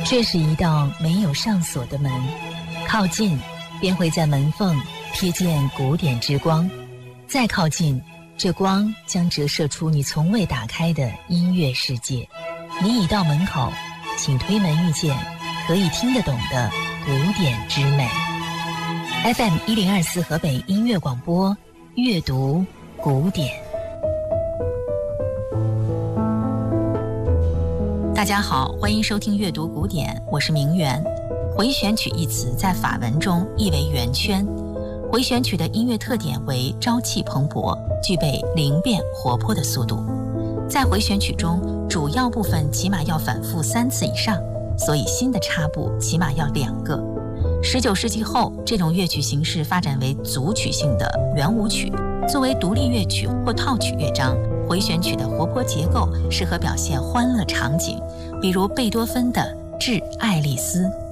这是一道没有上锁的门，靠近便会在门缝瞥见古典之光，再靠近，这光将折射出你从未打开的音乐世界。你已到门口，请推门遇见可以听得懂的古典之美。FM 1024河北音乐广播，阅读古典。大家好，欢迎收听阅读古典，我是明媛。回旋曲一词在法文中意为圆圈。回旋曲的音乐特点为朝气蓬勃，具备灵便活泼的速度。在回旋曲中，主要部分起码要反复3次以上，所以新的插步起码要2个。19世纪后，这种乐曲形式发展为组曲性的圆舞曲，作为独立乐曲或套曲乐章。回旋曲的活泼结构适合表现欢乐场景，比如贝多芬的《致爱丽丝》。